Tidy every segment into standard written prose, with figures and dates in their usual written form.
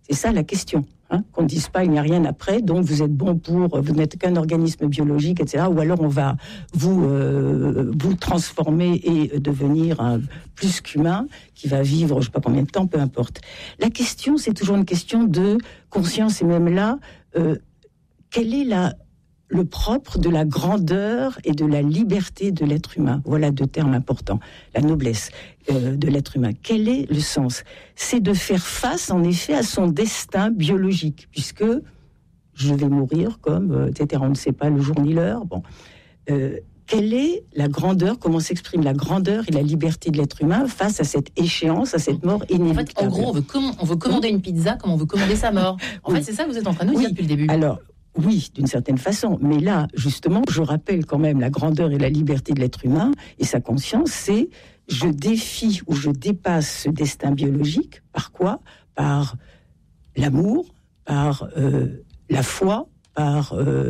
C'est ça la question. Qu'on ne dise pas il n'y a rien après, donc vous êtes bon vous n'êtes qu'un organisme biologique, etc. Ou alors on va vous transformer et devenir un plus qu'humain qui va vivre je ne sais pas combien de temps, peu importe. La question, c'est toujours une question de conscience, et même là, quel est le propre de la grandeur et de la liberté de l'être humain. Voilà deux termes importants. La noblesse de l'être humain. Quel est le sens ? C'est de faire face, en effet, à son destin biologique, puisque je vais mourir, etc. On ne sait pas le jour ni l'heure. Bon. Quelle est la grandeur, comment s'exprime la grandeur et la liberté de l'être humain face à cette échéance, à cette mort inéluctable ? En fait, en gros, on veut commander une pizza comme on veut commander sa mort. En fait, c'est ça que vous êtes en train de nous dire depuis le début. Alors, oui, d'une certaine façon. Mais là, justement, je rappelle quand même la grandeur et la liberté de l'être humain et sa conscience, c'est je défie ou je dépasse ce destin biologique. Par quoi ? Par l'amour, par la foi, par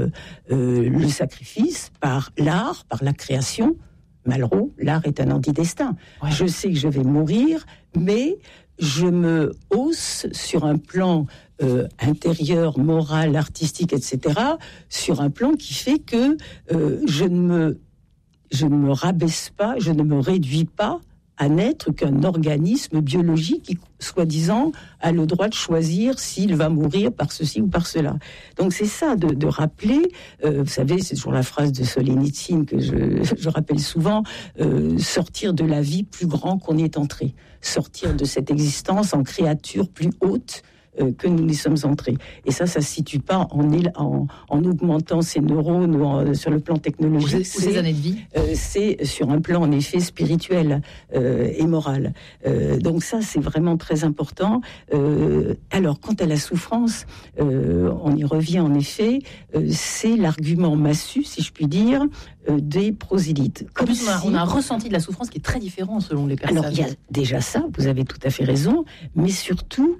le sacrifice, par l'art, par la création. Malraux, l'art est un antidestin. Ouais. Je sais que je vais mourir, mais je me hausse sur un plan intérieur, moral, artistique, etc., sur un plan qui fait que je ne me rabaisse pas, je ne me réduis pas à n'être qu'un organisme biologique qui, soi-disant, a le droit de choisir s'il va mourir par ceci ou par cela. Donc c'est ça, de rappeler, vous savez, c'est toujours la phrase de Solzhenitsyn que je rappelle souvent, sortir de la vie plus grand qu'on y est entré, sortir de cette existence en créature plus haute que nous y sommes entrés. Et ça se situe pas en augmentant ses neurones ou sur le plan technologique. Ces années de vie. C'est sur un plan, en effet, spirituel et moral. Donc ça, c'est vraiment très important. Alors, quant à la souffrance, on y revient, en effet, c'est l'argument massu, si je puis dire, des prosélytes. En plus, on a un ressenti de la souffrance qui est très différent selon les personnes. Alors, il y a déjà ça, vous avez tout à fait raison, mais surtout,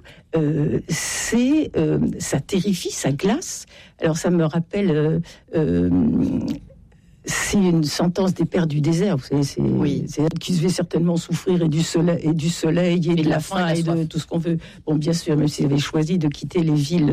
ça terrifie, ça glace. Alors, ça me rappelle... c'est une sentence des pères du désert, vous savez, c'est qui se fait certainement souffrir et du soleil et de la faim et de tout ce qu'on veut. Bon, bien sûr, même s'ils avaient choisi de quitter les villes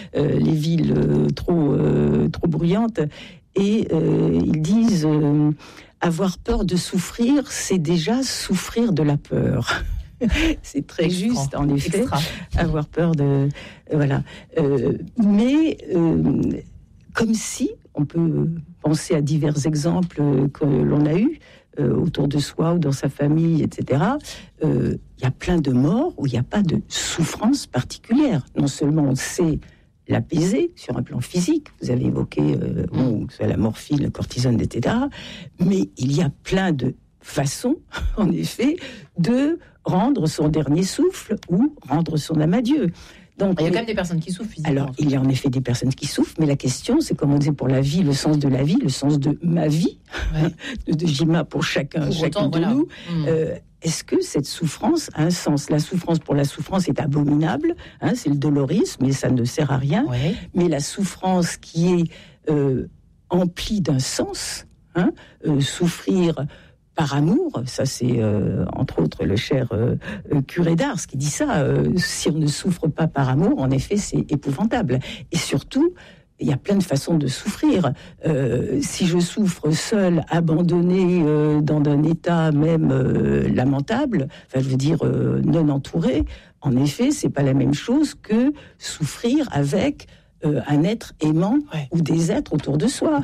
trop bruyantes, et ils disent avoir peur de souffrir, c'est déjà souffrir de la peur. C'est très juste, en effet, avoir peur de voilà. Mais comme si on peut penser à divers exemples que l'on a eus autour de soi ou dans sa famille, etc. Il y a plein de morts où il n'y a pas de souffrance particulière. Non seulement on sait l'apaiser sur un plan physique, vous avez évoqué la morphine, la cortisone, etc. Mais il y a plein de façons, en effet, de rendre son dernier souffle ou rendre son âme à Dieu. Donc, il y a quand même des personnes qui souffrent physiquement. Alors, il y a en effet des personnes qui souffrent, mais la question, c'est comme on disait pour la vie, le sens de la vie, le sens de ma vie, de Jima pour chacun de nous. Est-ce que cette souffrance a un sens ? La souffrance pour la souffrance est abominable, c'est le dolorisme, et ça ne sert à rien. Ouais. Mais la souffrance qui est emplie d'un sens, souffrir par amour, ça c'est entre autres le cher curé d'Ars qui dit ça, si on ne souffre pas par amour, en effet c'est épouvantable. Et surtout, il y a plein de façons de souffrir. Si je souffre seul, abandonné, dans un état même lamentable, enfin je veux dire non entouré, en effet c'est pas la même chose que souffrir avec un être aimant ou des êtres autour de soi.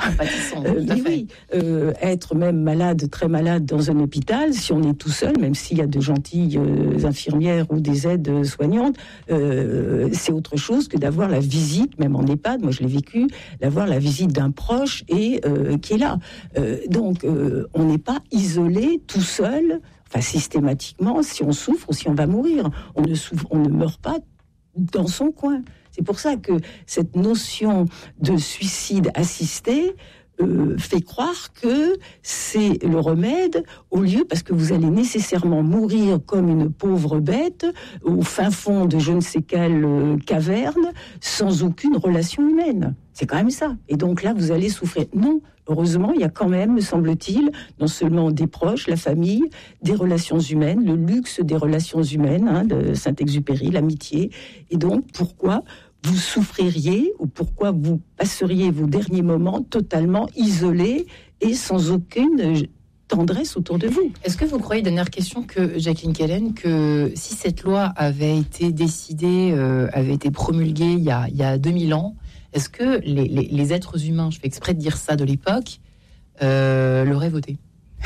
Être même malade, très malade dans un hôpital, si on est tout seul, même s'il y a de gentilles infirmières ou des aides soignantes, c'est autre chose que d'avoir la visite, même en EHPAD, moi je l'ai vécu, d'avoir la visite d'un proche et qui est là. Donc on n'est pas isolé tout seul, enfin systématiquement, si on souffre ou si on va mourir. On ne meurt pas dans son coin. C'est pour ça que cette notion de suicide assisté fait croire que c'est le remède, au lieu, parce que vous allez nécessairement mourir comme une pauvre bête au fin fond de je ne sais quelle caverne, sans aucune relation humaine. C'est quand même ça. Et donc là, vous allez souffrir. Non, heureusement, il y a quand même, me semble-t-il, non seulement des proches, la famille, des relations humaines, le luxe des relations humaines, de Saint-Exupéry, l'amitié. Et donc, pourquoi vous souffririez ou pourquoi vous passeriez vos derniers moments totalement isolés et sans aucune tendresse autour de vous? Est-ce que vous croyez, dernière question, que Jacqueline Kellen, que si cette loi avait été décidée, avait été promulguée il y a 2000 ans, est-ce que les êtres humains, je fais exprès de dire ça, de l'époque, l'auraient voté?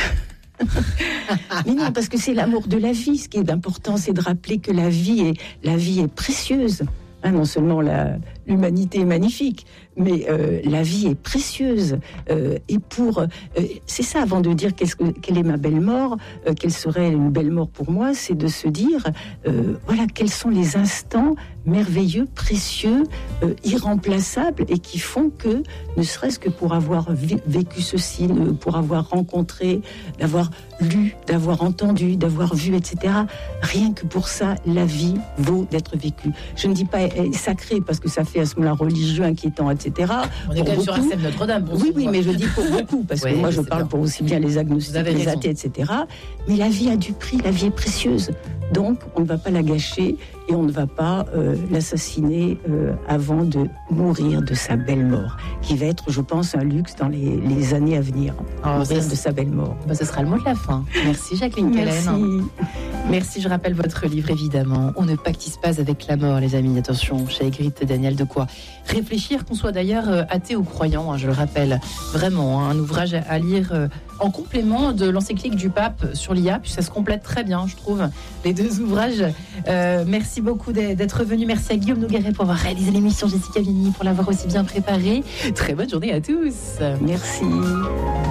Mais non, parce que c'est l'amour de la vie. Ce qui est important, c'est de rappeler que la vie est précieuse. Non seulement l'humanité est magnifique, mais la vie est précieuse. Et c'est ça, avant de dire quelle est ma belle mort, quelle serait une belle mort pour moi, c'est de se dire, voilà, quels sont les instants merveilleux, précieux, irremplaçables, et qui font que, ne serait-ce que pour avoir vécu ceci, pour avoir rencontré, d'avoir lu, d'avoir entendu, d'avoir vu, etc., rien que pour ça, la vie vaut d'être vécue. Je ne dis pas sacrée, parce que ça fait à ce moment-là religieux, inquiétant, etc. On est quand même sur la scène Notre-Dame. Oui, mais je dis pour beaucoup, parce que moi je parle pour aussi bien les agnostiques, les athées, etc. Mais la vie a du prix, la vie est précieuse. Donc on ne va pas la gâcher et on ne va pas l'assassiner avant de mourir de sa belle mort, qui va être, je pense, un luxe dans les années à venir. Mourir de sa belle mort. Ce sera le mot de la fin. Merci Jacqueline Kellen. Merci, je rappelle votre livre évidemment. On ne pactise pas avec la mort, les amis. Attention, chez Ygritte Daniel, de quoi réfléchir, qu'on soit d'ailleurs athée ou croyant, je le rappelle. Vraiment, un ouvrage à lire en complément de l'encyclique du pape sur l'IA, puis ça se complète très bien, je trouve, les deux ouvrages. Merci beaucoup d'être venu. Merci à Guillaume Nogueret pour avoir réalisé l'émission, Jessica Vigny pour l'avoir aussi bien préparée. Très bonne journée à tous. Merci.